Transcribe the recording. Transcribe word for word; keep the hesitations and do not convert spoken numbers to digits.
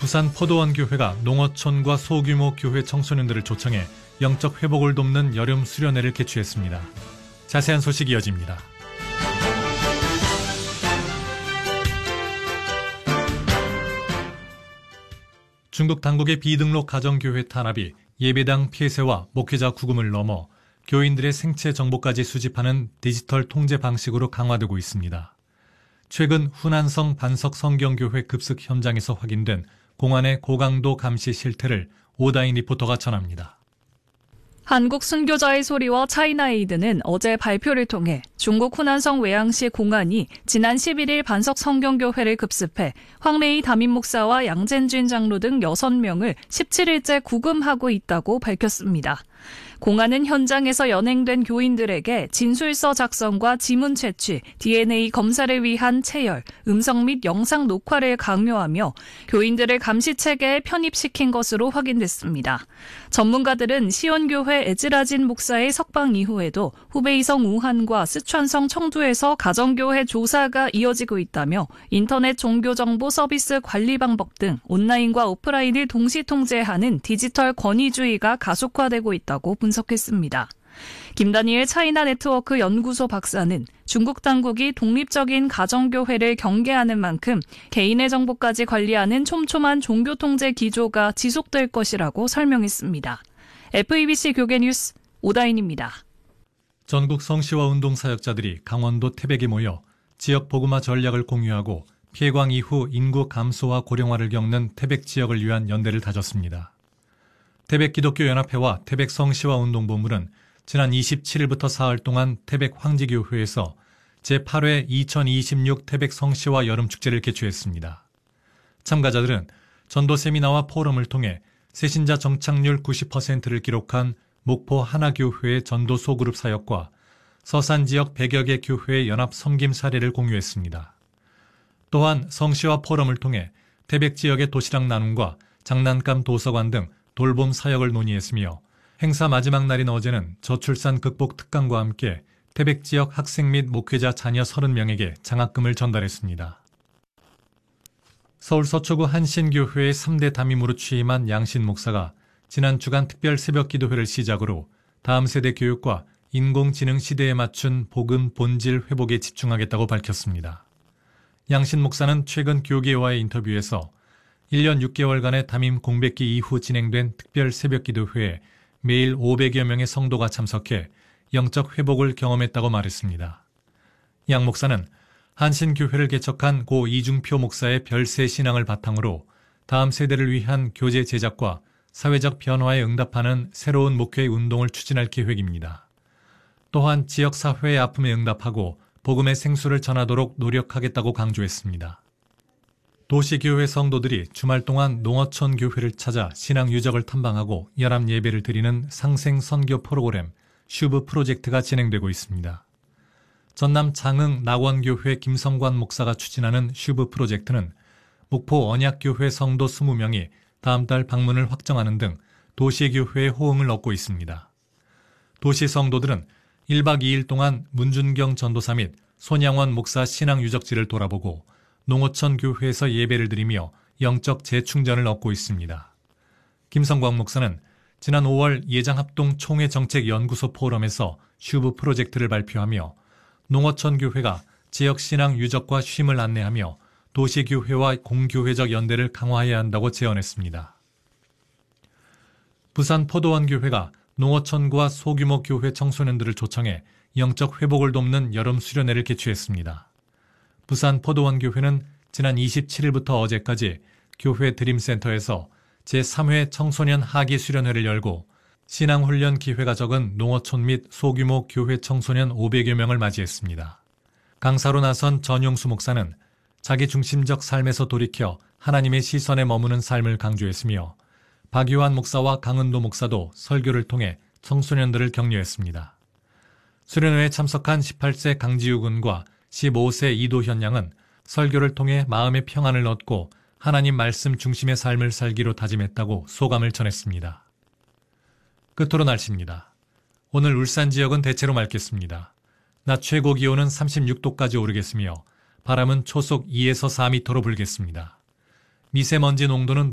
부산 포도원교회가 농어촌과 소규모 교회 청소년들을 초청해 영적 회복을 돕는 여름 수련회를 개최했습니다. 자세한 소식 이어집니다. 중국 당국의 비등록 가정교회 탄압이 예배당 폐쇄와 목회자 구금을 넘어 교인들의 생체 정보까지 수집하는 디지털 통제 방식으로 강화되고 있습니다. 최근 후난성 반석 성경교회 급습 현장에서 확인된 공안의 고강도 감시 실태를 오다인 리포터가 전합니다. 한국 순교자의 소리와 차이나에이드는 어제 발표를 통해 중국 후난성 외양시 공안이 지난 십일일 반석 성경교회를 급습해 황레이 담임 목사와 양젠쥔 장로 등 여섯 명을 십칠일째 구금하고 있다고 밝혔습니다. 공안은 현장에서 연행된 교인들에게 진술서 작성과 지문 채취, 디엔에이 검사를 위한 체열, 음성 및 영상 녹화를 강요하며 교인들을 감시체계에 편입시킨 것으로 확인됐습니다. 전문가들은 시온교회 에즈라진 목사의 석방 이후에도 후베이성 우한과 스촨성 청두에서 가정교회 조사가 이어지고 있다며 인터넷 종교정보 서비스 관리 방법 등 온라인과 오프라인을 동시 통제하는 디지털 권위주의가 가속화되고 있다고 분석했습니다. 김다니엘 차이나 네트워크 연구소 박사는 중국 당국이 독립적인 가정교회를 경계하는 만큼 개인의 정보까지 관리하는 촘촘한 종교통제 기조가 지속될 것이라고 설명했습니다. 에프이비씨 교계뉴스 오다인입니다. 전국 성시와 운동 사역자들이 강원도 태백에 모여 지역 복음화 전략을 공유하고 폐광 이후 인구 감소와 고령화를 겪는 태백 지역을 위한 연대를 다졌습니다. 태백기독교연합회와 태백성시와 운동본부는 지난 이십칠일부터 사흘 동안 태백 황지교회에서 제팔회 이천이십육 태백성시와 여름축제를 개최했습니다. 참가자들은 전도 세미나와 포럼을 통해 새신자 정착률 구십 퍼센트를 기록한 목포 하나교회의 전도 소그룹 사역과 서산 지역 백여 개 교회의 연합 섬김 사례를 공유했습니다. 또한 성시와 포럼을 통해 태백 지역의 도시락 나눔과 장난감 도서관 등 돌봄 사역을 논의했으며 행사 마지막 날인 어제는 저출산 극복 특강과 함께 태백 지역 학생 및 목회자 자녀 서른 명에게 장학금을 전달했습니다. 서울 서초구 한신교회의 삼대 담임으로 취임한 양신 목사가 지난 주간 특별 새벽 기도회를 시작으로 다음 세대 교육과 인공지능 시대에 맞춘 복음 본질 회복에 집중하겠다고 밝혔습니다. 양신 목사는 최근 교계와의 인터뷰에서 일 년 육 개월간의 담임 공백기 이후 진행된 특별 새벽 기도회에 매일 오백여 명의 성도가 참석해 영적 회복을 경험했다고 말했습니다. 양 목사는 한신교회를 개척한 고 이중표 목사의 별세 신앙을 바탕으로 다음 세대를 위한 교재 제작과 사회적 변화에 응답하는 새로운 목회 운동을 추진할 계획입니다. 또한 지역사회의 아픔에 응답하고 복음의 생수를 전하도록 노력하겠다고 강조했습니다. 도시교회 성도들이 주말 동안 농어촌 교회를 찾아 신앙 유적을 탐방하고 연합 예배를 드리는 상생 선교 프로그램 슈브 프로젝트가 진행되고 있습니다. 전남 장흥 낙원교회 김성관 목사가 추진하는 슈브 프로젝트는 목포 언약교회 성도 이십 명이 다음 달 방문을 확정하는 등 도시교회의 호응을 얻고 있습니다. 도시 성도들은 일박 이일 동안 문준경 전도사 및 손양원 목사 신앙 유적지를 돌아보고 농어촌 교회에서 예배를 드리며 영적 재충전을 얻고 있습니다. 김성광 목사는 지난 오월 예장합동 총회정책연구소 포럼에서 슈브 프로젝트를 발표하며 농어촌 교회가 지역신앙 유적과 쉼을 안내하며 도시교회와 공교회적 연대를 강화해야 한다고 제언했습니다. 부산 포도원교회가 농어촌과 소규모 교회 청소년들을 초청해 영적 회복을 돕는 여름 수련회를 개최했습니다. 부산 포도원교회는 지난 이십칠일부터 어제까지 교회 드림센터에서 제삼회 청소년 하기 수련회를 열고 신앙훈련 기회가 적은 농어촌 및 소규모 교회 청소년 오백여 명을 맞이했습니다. 강사로 나선 전용수 목사는 자기 중심적 삶에서 돌이켜 하나님의 시선에 머무는 삶을 강조했으며 박유한 목사와 강은도 목사도 설교를 통해 청소년들을 격려했습니다. 수련회에 참석한 십팔세 강지우 군과 십오세 이도현 양은 설교를 통해 마음의 평안을 얻고 하나님 말씀 중심의 삶을 살기로 다짐했다고 소감을 전했습니다. 끝으로 날씨입니다. 오늘 울산 지역은 대체로 맑겠습니다. 낮 최고 기온은 삼십육도까지 오르겠으며 바람은 초속 이에서 사 미터로 불겠습니다. 미세먼지 농도는